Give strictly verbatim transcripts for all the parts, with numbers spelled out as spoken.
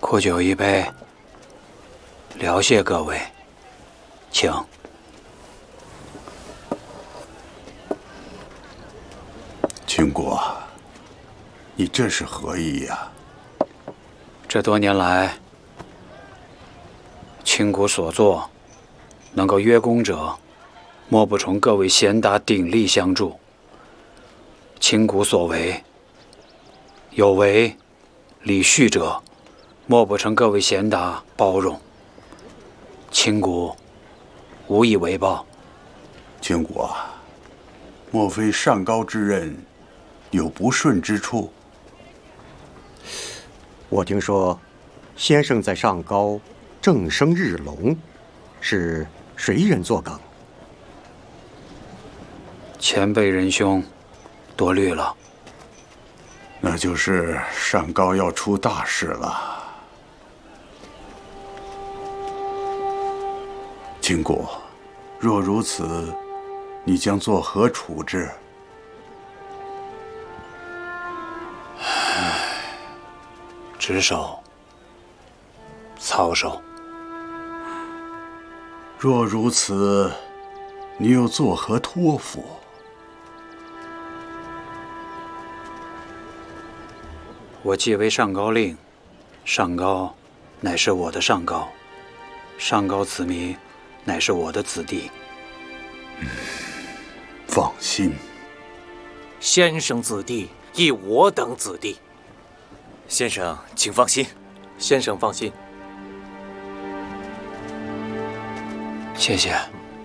苦酒一杯，聊谢各位，请。 秦国，你这是何意呀？ 这多年来，秦国所作，能够约功者，莫不从各位贤达鼎力相助。秦国所为，有违礼序者，莫不成各位贤达包容。秦国无以为报。 秦国，莫非上高之任有不顺之处？ 我听说，先生在上高正生日隆，是谁人作梗？ 前辈仁兄多虑了。 那就是上高要出大事了。秦国，若如此，你将作何处置？ 职守、操守。 若如此，你又作何托付？ 我既为上高令，上高乃是我的上高，上高子民乃是我的子弟。 嗯，放心， 先生子弟亦我等子弟。 先生，请放心。 先生放心。 谢谢。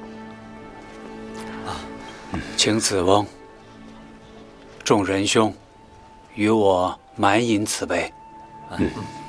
请子翁、众仁兄与我满饮此杯。 嗯。